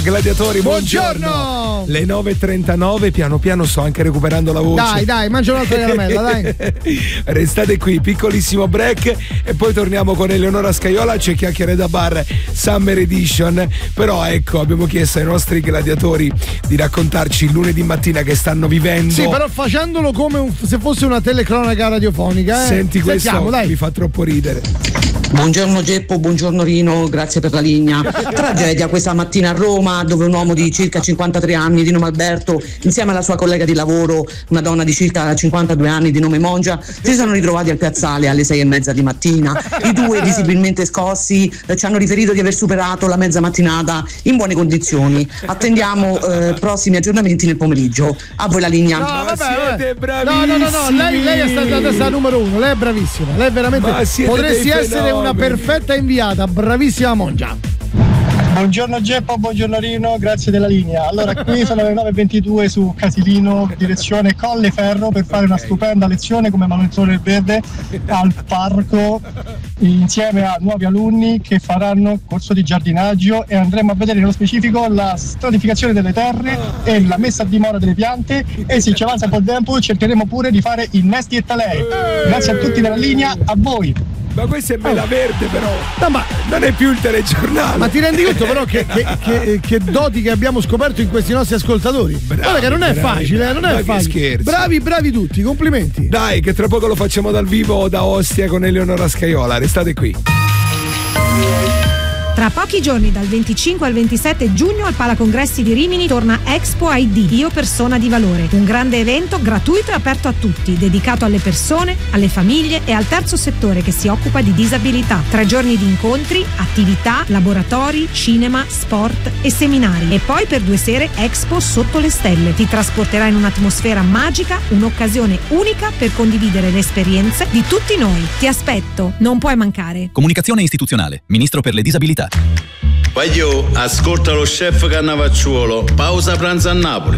gladiatori, buongiorno. Le 9:39, piano piano sto anche recuperando la voce. Dai, mangia un'altra caramella, dai. Restate qui, piccolissimo break e poi torniamo con Eleonora Scaiola. C'è Chiacchiere da Bar Summer Edition. Però ecco, abbiamo chiesto ai nostri gladiatori di raccontarci il lunedì mattina che stanno vivendo. Sì, però facendolo come se fosse una telecronaca radiofonica. Senti, questo dai. Mi fa troppo ridere. Buongiorno Geppo, buongiorno Rino, grazie per la linea. Tragedia questa mattina a Roma, dove un uomo di circa 53 anni di nome Alberto, insieme alla sua collega di lavoro, una donna di circa 52 anni di nome Mongia, si sono ritrovati al piazzale alle 6:30 di mattina. I due, visibilmente scossi, ci hanno riferito di aver superato la mezza mattinata in buone condizioni. Attendiamo prossimi aggiornamenti nel pomeriggio. A voi la linea. No, vabbè. Siete bravissimi. No, lei è stata la testa numero uno, lei è bravissima, lei è veramente. Potresti essere una perfetta inviata, bravissima Mongia. Buongiorno Geppo, buongiorno Rino, grazie della linea. Allora, qui sono le 9:22 su Casilino, direzione Colleferro, per fare una stupenda lezione come manutenzione del verde al parco, insieme a nuovi alunni che faranno corso di giardinaggio, e andremo a vedere nello specifico la stratificazione delle terre e la messa a dimora delle piante, e se ci avanza un po' il tempo cercheremo pure di fare innesti e talei. Grazie a tutti della linea, a voi. Ma questa è bella verde, però. No, ma non è più il telegiornale. Ma ti rendi conto però che doti che abbiamo scoperto in questi nostri ascoltatori? Guarda che non è facile, non è facile. Bravi tutti, complimenti. Dai, che tra poco lo facciamo dal vivo da Ostia con Eleonora Scaiola. Restate qui. Tra pochi giorni, dal 25 al 27 giugno, al Palacongressi di Rimini torna Expo ID, Io Persona di Valore. Un grande evento gratuito e aperto a tutti, dedicato alle persone, alle famiglie e al terzo settore che si occupa di disabilità. 3 giorni di incontri, attività, laboratori, cinema, sport e seminari. E poi per 2 sere Expo sotto le stelle. Ti trasporterà in un'atmosfera magica, un'occasione unica per condividere le esperienze di tutti noi. Ti aspetto, non puoi mancare. Comunicazione istituzionale, Ministro per le disabilità. Voglio, ascolta lo chef Cannavacciuolo, pausa pranzo a Napoli.